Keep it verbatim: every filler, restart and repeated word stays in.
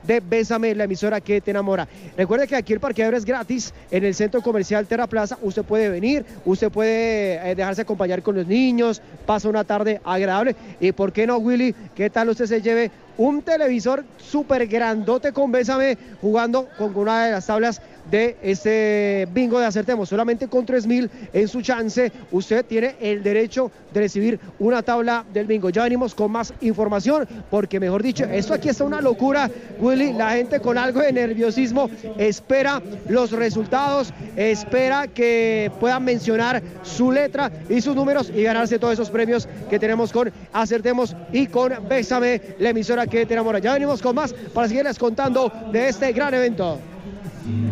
de Bésame, la emisora que te enamora. Recuerde que aquí el parqueadero es gratis en el centro comercial Terra Plaza. Usted puede venir, usted puede eh, dejarse acompañar con los niños, pasa una tarde agradable. Y por qué no, Willy, ¿qué tal usted se lleve un televisor súper grandote con Bésame, jugando con una de las tablas de este bingo de Acertemos? Solamente con tres mil en su chance usted tiene el derecho de recibir una tabla del bingo. Ya venimos con más información, porque mejor dicho, esto aquí está una locura, Willy. La gente con algo de nerviosismo espera los resultados, espera que puedan mencionar su letra y sus números y ganarse todos esos premios que tenemos con Acertemos y con Bésame, la emisora que te enamora. Ya venimos con más para seguirles contando de este gran evento.